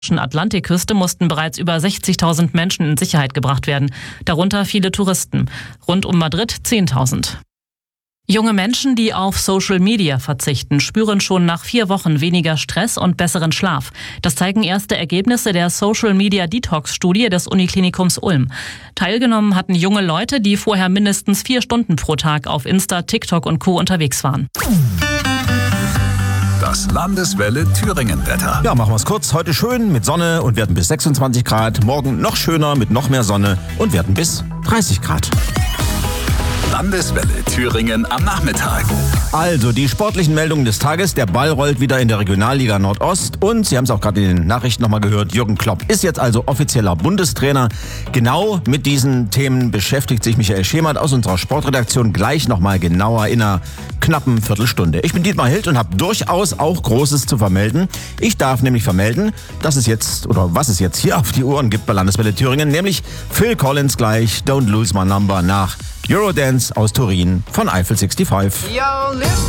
Atlantikküste mussten bereits über 60.000 Menschen in Sicherheit gebracht werden, darunter viele Touristen. Rund um Madrid 10.000. Junge Menschen, die auf Social Media verzichten, spüren schon nach 4 Wochen weniger Stress und besseren Schlaf. Das zeigen erste Ergebnisse der Social Media Detox-Studie des Uniklinikums Ulm. Teilgenommen hatten junge Leute, die vorher mindestens 4 Stunden pro Tag auf Insta, TikTok und Co. unterwegs waren. Das Landeswelle Thüringen-Wetter. Ja, machen wir es kurz. Heute schön mit Sonne und werden bis 26 Grad. Morgen noch schöner mit noch mehr Sonne und werden bis 30 Grad. Landeswelle Thüringen am Nachmittag. Also die sportlichen Meldungen des Tages. Der Ball rollt wieder in der Regionalliga Nordost. Und Sie haben es auch gerade in den Nachrichten nochmal gehört, Jürgen Klopp ist jetzt also offizieller Bundestrainer. Genau mit diesen Themen beschäftigt sich Michael Schemert aus unserer Sportredaktion gleich nochmal genauer in einer knappen Viertelstunde. Ich bin Dietmar Hild und habe durchaus auch Großes zu vermelden. Ich darf nämlich vermelden, dass es jetzt, oder was es jetzt hier auf die Ohren gibt bei Landeswelle Thüringen, nämlich Phil Collins gleich Don't Lose My Number nach Eurodance aus Turin von Eiffel 65. Yo, listen.